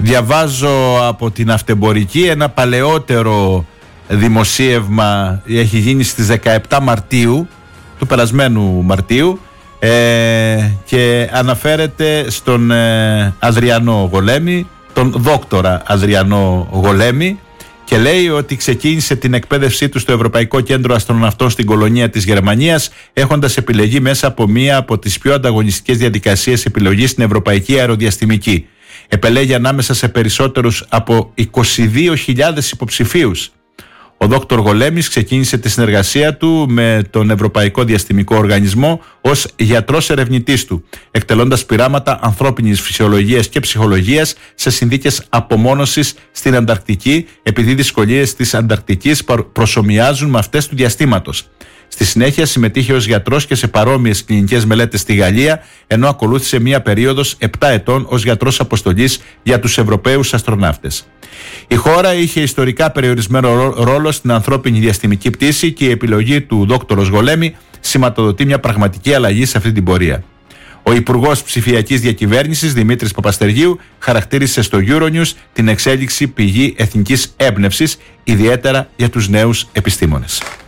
Διαβάζω από την Αυτεμπορική ένα παλαιότερο δημοσίευμα, έχει γίνει στις 17 Μαρτίου, του περασμένου Μαρτίου, και αναφέρεται στον Αδριανό Γολέμη, τον δόκτορα Αδριανό Γολέμη, και λέει ότι ξεκίνησε την εκπαίδευσή του στο Ευρωπαϊκό Κέντρο Αστροναυτών στην κολονία της Γερμανίας, έχοντας επιλεγεί μέσα από μία από τις πιο ανταγωνιστικές διαδικασίες επιλογής στην Ευρωπαϊκή Αεροδιαστημική. Επελέγει ανάμεσα σε περισσότερους από 22.000 υποψηφίους. Ο Δόκτωρ Γολέμης ξεκίνησε τη συνεργασία του με τον Ευρωπαϊκό Διαστημικό Οργανισμό ως γιατρός ερευνητής του, εκτελώντας πειράματα ανθρώπινης φυσιολογίας και ψυχολογίας σε συνθήκες απομόνωσης στην Ανταρκτική, επειδή οι δυσκολίες της Ανταρκτικής προσομοιάζουν με αυτές του διαστήματος. Στη συνέχεια συμμετείχε ως γιατρός και σε παρόμοιες κλινικές μελέτες στη Γαλλία, ενώ ακολούθησε μία περίοδος 7 ετών ως γιατρός αποστολής για τους Ευρωπαίους αστροναύτες. Η χώρα είχε ιστορικά περιορισμένο ρόλο στην ανθρώπινη διαστημική πτήση και η επιλογή του Δόκτωρος Γολέμη σηματοδοτεί μια πραγματική αλλαγή σε αυτή την πορεία. Ο Υπουργός Ψηφιακής Διακυβέρνησης Δημήτρης Παπαστεργίου χαρακτήρισε στο Euronews την εξέλιξη πηγή εθνικής έμπνευσης, ιδιαίτερα για τους νέους επιστήμονες.